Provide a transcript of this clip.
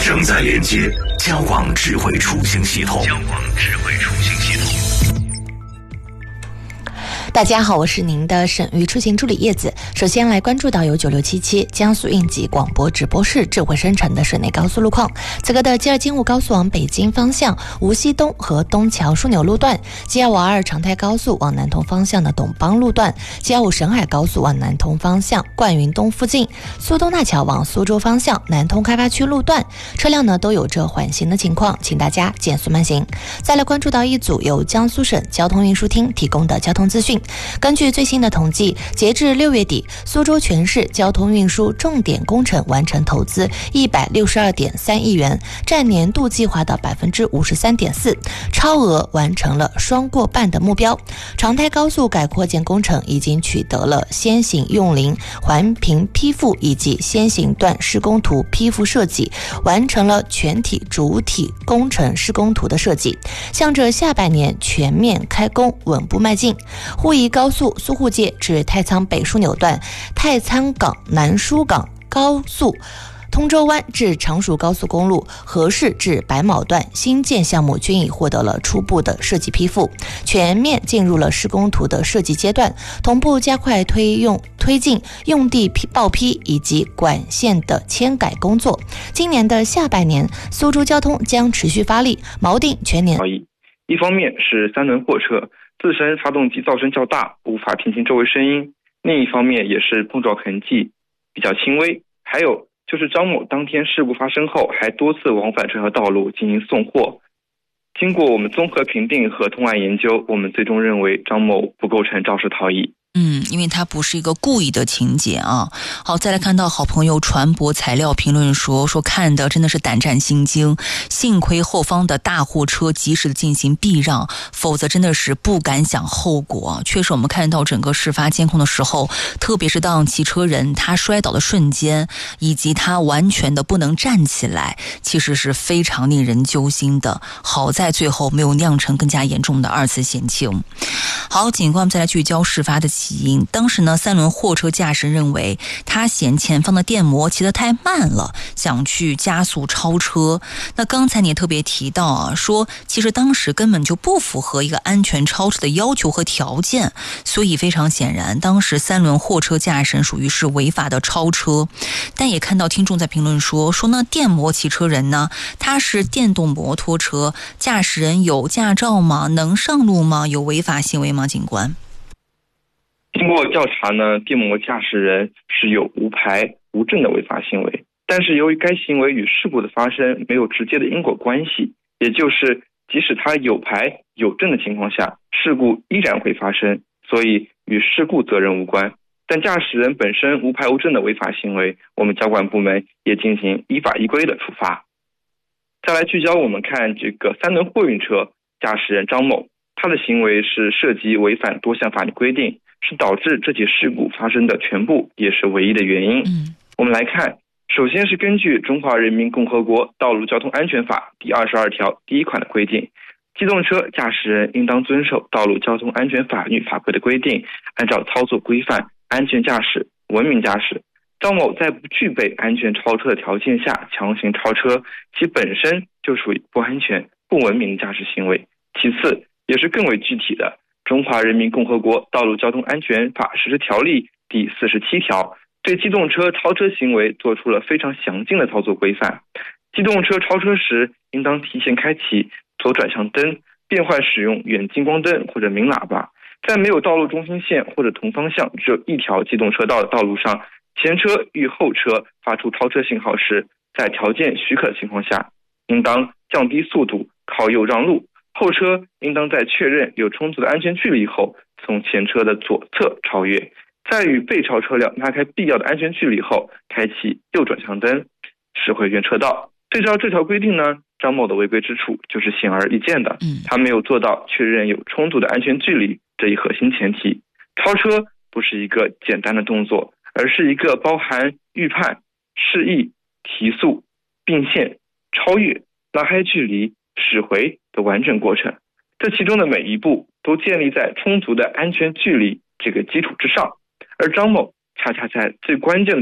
正在连接交广智慧出行系统。 大家好，我是您的省域出行助理叶子。首先来关注到由9677江苏应急广播直播室智慧生成的水内高速路况。此刻的吉尔金务高速往北京方向无锡东和东桥枢纽路段，G252长泰高速往南通方向的董邦路段，G25沈海高速往南通方向灌云东附近，苏东大桥往苏州方向南通开发区路段，车辆呢都有着缓行的情况，请大家减速慢行。再来关注到一组由江苏省交通运输厅提供的交通资讯。根据最新的统计，截至6月底，苏州全市交通运输重点工程完成投资162.3亿元，占年度计划的 53.4%， 超额完成了双过半的目标。长泰高速改扩建工程已经取得了先行用林、环评批复以及先行段施工图批复设计，完成了全体主体工程施工图的设计，向着下半年全面开工稳步迈进。沪宜高速苏沪界至太仓北枢纽段、太仓港南疏港高速、通州湾至常熟高速公路、合适至白卯段新建项目均已获得了初步的设计批复，全面进入了施工图的设计阶段，同步加快推进用地报批以及管线的迁改工作。今年的下半年，苏州交通将持续发力，锚定全年。 一方面是三轮货车自身发动机噪声较大，无法听清周围声音，另一方面也是碰撞痕迹比较轻微，还有就是张某当天事故发生后还多次往返这条道路进行送货。经过我们综合评定和通案研究，我们最终认为张某不构成肇事逃逸。 因为它不是一个故意的情节啊。好，再来看到好朋友传播材料评论说看的真的是胆战心惊，幸亏后方的大货车及时的进行避让，否则真的是不敢想后果。确实我们看到整个事发监控的时候，特别是当骑车人他摔倒的瞬间，以及他完全的不能站起来，其实是非常令人揪心的。好在最后没有酿成更加严重的二次险情。好，警官再来聚焦事发的起因。当时呢，三轮货车驾驶认为他嫌前方的电摩骑得太慢了，想去加速超车。那刚才你也特别提到啊，说其实当时根本就不符合一个安全超车的要求和条件，所以非常显然，当时三轮货车驾驶人属于是违法的超车。但也看到听众在评论说呢，电摩骑车人呢，他是电动摩托车驾驶人，有驾照吗？能上路吗？有违法行为吗？警官？ 经过调查呢，电摩驾驶人是有无牌无证的违法行为，但是由于该行为与事故的发生没有直接的因果关系，也就是即使他有牌有证的情况下，事故依然会发生，所以与事故责任无关。但驾驶人本身无牌无证的违法行为，我们交管部门也进行依法依规的处罚。再来聚焦我们看这个三轮货运车驾驶人张某，他的行为是涉及违反多项法律规定，是导致这起事故发生的全部也是唯一的原因。我们来看，首先是根据《中华人民共和国道路交通安全法》第22条第1款的规定，机动车驾驶人应当遵守道路交通安全法律法规的规定，按照操作规范安全驾驶文明驾驶。张某在不具备安全超车的条件下强行超车，其本身就属于不安全不文明驾驶行为。其次也是更为具体的，中华人民共和国道路交通安全法实施条例第47条对机动车超车行为做出了非常详尽的操作规范。机动车超车时应当提前开启左转向灯，变换使用远近光灯或者明喇叭。在没有道路中心线或者同方向只有一条机动车道的道路上，前车与后车发出超车信号时，在条件许可的情况下，应当降低速度靠右让路，后车应当在确认有充足的安全距离后，从前车的左侧超越，在与被超车辆拉开必要的安全距离后，开启右转向灯，驶回原车道。对照这条规定呢，张某的违规之处就是显而易见的，他没有做到确认有充足的安全距离这一核心前提。超车不是一个简单的动作，而是一个包含预判、示意、提速、并线、超越、拉开距离、驶回的完整过程。这其中的每一步都建立在充足的安全距离这个基础之上，而张某恰恰在最关键的